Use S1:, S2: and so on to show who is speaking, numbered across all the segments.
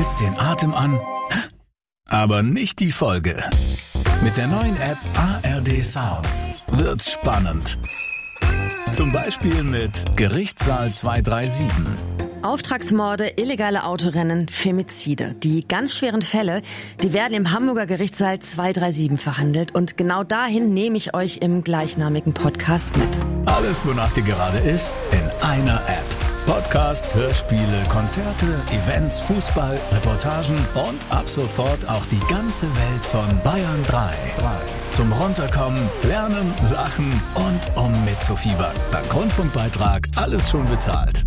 S1: hältst den Atem an, aber nicht die Folge. Mit der neuen App ARD Sounds wird's spannend. Zum Beispiel mit Gerichtssaal 237.
S2: Auftragsmorde, illegale Autorennen, Femizide. Die ganz schweren Fälle, die werden im Hamburger Gerichtssaal 237 verhandelt. Und genau dahin nehme ich euch im gleichnamigen Podcast mit.
S1: Alles, wonach dir gerade ist, in einer App. Podcasts, Hörspiele, Konzerte, Events, Fußball, Reportagen und ab sofort auch die ganze Welt von Bayern 3. Zum Runterkommen, Lernen, Lachen und um mitzufiebern. Dank Rundfunkbeitrag alles schon bezahlt.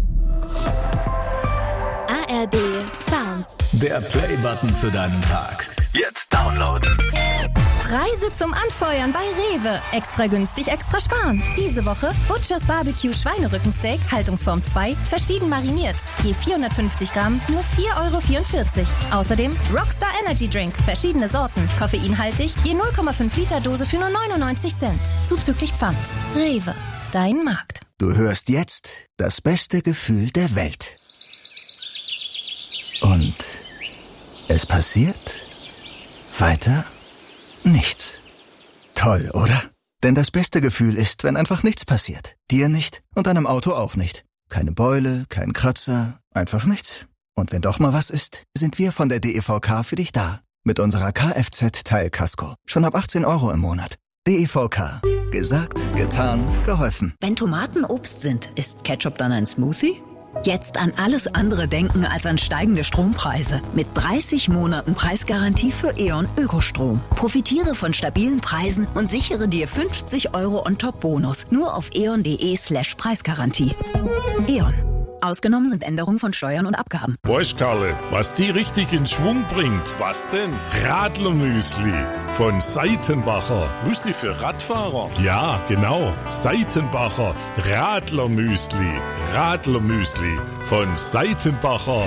S3: ARD Sounds.
S1: Der Play-Button für deinen Tag. Jetzt downloaden.
S3: Preise zum Anfeuern bei Rewe. Extra günstig, extra sparen. Diese Woche Butchers Barbecue Schweinerückensteak, Haltungsform 2, verschieden mariniert. Je 450 Gramm, nur 4,44 €. Außerdem Rockstar Energy Drink, verschiedene Sorten. Koffeinhaltig, je 0,5 Liter Dose für nur 99 Cent. Zuzüglich Pfand. Rewe, dein Markt.
S4: Du hörst jetzt das beste Gefühl der Welt. Und es passiert weiter nichts. Toll, oder? Denn das beste Gefühl ist, wenn einfach nichts passiert. Dir nicht und deinem Auto auch nicht. Keine Beule, kein Kratzer, einfach nichts. Und wenn doch mal was ist, sind wir von der DEVK für dich da. Mit unserer Kfz-Teilkasko. Schon ab 18 € im Monat. DEVK. Gesagt, getan, geholfen.
S5: Wenn Tomaten Obst sind, ist Ketchup dann ein Smoothie? Jetzt an alles andere denken als an steigende Strompreise. Mit 30 Monaten Preisgarantie für E.ON Ökostrom. Profitiere von stabilen Preisen und sichere dir 50 € on-top-Bonus. Nur auf eon.de/Preisgarantie. E.ON. Ausgenommen sind Änderungen von Steuern und Abgaben.
S6: Weißt, Karle, was die richtig in Schwung bringt? Was denn? Radlermüsli von Seitenbacher. Müsli für Radfahrer? Ja, genau. Seitenbacher Radlermüsli. Radlermüsli von Seitenbacher.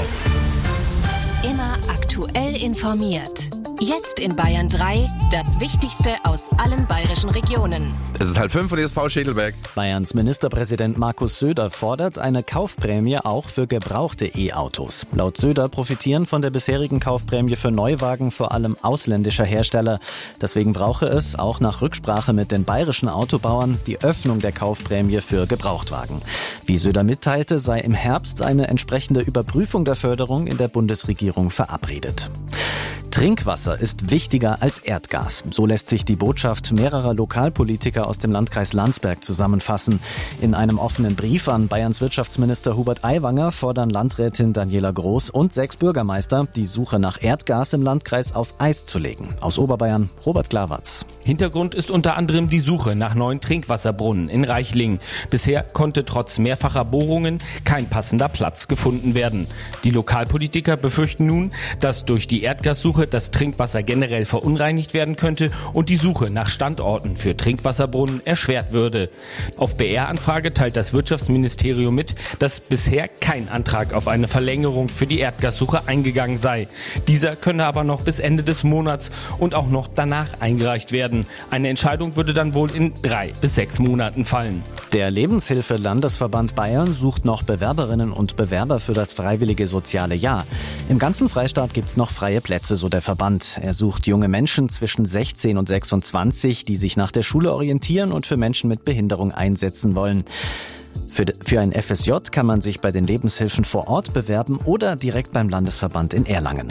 S7: Immer aktuell informiert. Jetzt in Bayern 3, das Wichtigste aus allen bayerischen Regionen.
S8: Es ist 4:30 und hier ist Paul Schädelberg.
S9: Bayerns Ministerpräsident Markus Söder fordert eine Kaufprämie auch für gebrauchte E-Autos. Laut Söder profitieren von der bisherigen Kaufprämie für Neuwagen vor allem ausländischer Hersteller. Deswegen brauche es, auch nach Rücksprache mit den bayerischen Autobauern, die Öffnung der Kaufprämie für Gebrauchtwagen. Wie Söder mitteilte, sei im Herbst eine entsprechende Überprüfung der Förderung in der Bundesregierung verabredet. Trinkwasser ist wichtiger als Erdgas. So lässt sich die Botschaft mehrerer Lokalpolitiker aus dem Landkreis Landsberg zusammenfassen. In einem offenen Brief an Bayerns Wirtschaftsminister Hubert Aiwanger fordern Landrätin Daniela Groß und 6 Bürgermeister, die Suche nach Erdgas im Landkreis auf Eis zu legen. Aus Oberbayern, Robert Glawatz.
S10: Hintergrund ist unter anderem die Suche nach neuen Trinkwasserbrunnen in Reichling. Bisher konnte trotz mehrfacher Bohrungen kein passender Platz gefunden werden. Die Lokalpolitiker befürchten nun, dass durch die Erdgassuche das Trinkwasser generell verunreinigt werden könnte und die Suche nach Standorten für Trinkwasserbrunnen erschwert würde. Auf BR-Anfrage teilt das Wirtschaftsministerium mit, dass bisher kein Antrag auf eine Verlängerung für die Erdgassuche eingegangen sei. Dieser könne aber noch bis Ende des Monats und auch noch danach eingereicht werden. Eine Entscheidung würde dann wohl in 3 bis 6 Monaten fallen.
S9: Der Lebenshilfe-Landesverband Bayern sucht noch Bewerberinnen und Bewerber für das freiwillige soziale Jahr. Im ganzen Freistaat gibt's noch freie Plätze, so der Verband. Er sucht junge Menschen zwischen 16 und 26, die sich nach der Schule orientieren und für Menschen mit Behinderung einsetzen wollen. Für ein FSJ kann man sich bei den Lebenshilfen vor Ort bewerben oder direkt beim Landesverband in Erlangen.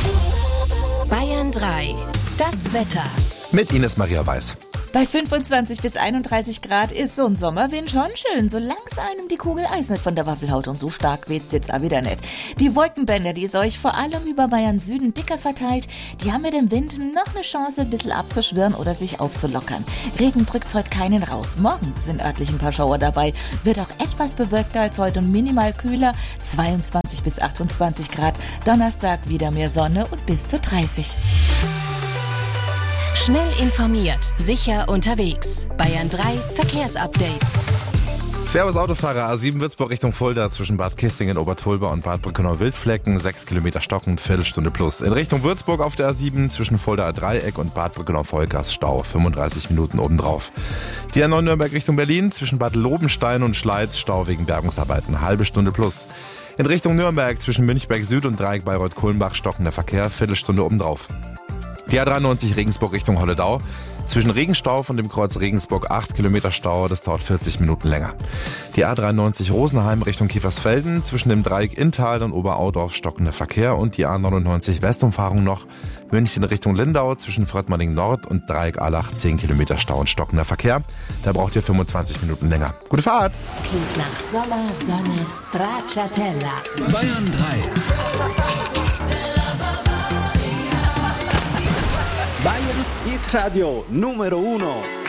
S7: Bayern 3, das Wetter.
S8: Mit Ines Maria Weiß.
S11: Bei 25 bis 31 Grad ist so ein Sommerwind schon schön, solange es einem die Kugel Eis nicht von der Waffel haut. Und so stark weht's jetzt auch wieder nicht. Die Wolkenbänder, die es euch vor allem über Bayern Süden dicker verteilt, die haben mit dem Wind noch eine Chance, ein bisschen abzuschwirren oder sich aufzulockern. Regen drückt's heute keinen raus. Morgen sind örtlich ein paar Schauer dabei. Wird auch etwas bewölkter als heute und minimal kühler. 22 bis 28 Grad. Donnerstag wieder mehr Sonne und bis zu 30.
S7: Schnell informiert, sicher unterwegs. Bayern 3 Verkehrsupdate.
S8: Servus Autofahrer, A7 Würzburg Richtung Fulda zwischen Bad Kissingen, Obertulba und Bad Brückenau-Wildflecken, 6 Kilometer stockend, Viertelstunde plus. In Richtung Würzburg auf der A7 zwischen Fuldaer Dreieck und Bad Brückenau-Vollgas Stau, 35 Minuten obendrauf. Die A9 Nürnberg Richtung Berlin zwischen Bad Lobenstein und Schleiz, Stau wegen Bergungsarbeiten, halbe Stunde plus. In Richtung Nürnberg zwischen Münchberg Süd und Dreieck Bayreuth-Kulmbach stockender Verkehr, Viertelstunde obendrauf. Die A93 Regensburg Richtung Holledau. Zwischen Regenstauf und dem Kreuz Regensburg 8 Kilometer Stau, das dauert 40 Minuten länger. Die A93 Rosenheim Richtung Kiefersfelden, zwischen dem Dreieck Inntal und Oberaudorf stockender Verkehr und die A99 Westumfahrung noch. München Richtung Lindau, zwischen Fröttmanning Nord und Dreieck Allach 10 Kilometer Stau und stockender Verkehr. Da braucht ihr 25 Minuten länger. Gute Fahrt!
S7: Klingt nach Sommer, Sonne, Stracciatella.
S1: Bayern 3.
S12: Bayerns Hit Radio Numero 1.